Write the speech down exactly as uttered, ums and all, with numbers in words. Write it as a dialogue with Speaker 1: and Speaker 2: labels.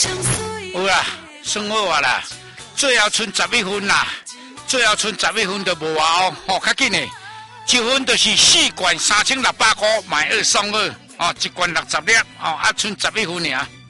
Speaker 1: 有啦，算好啊啦，最后剩十一分啦，最后剩十一分就无啊哦，吼，较紧诶，一分就是四罐三千六百块买二送二，哦，一罐六十粒，哦，啊，剩十一分尔。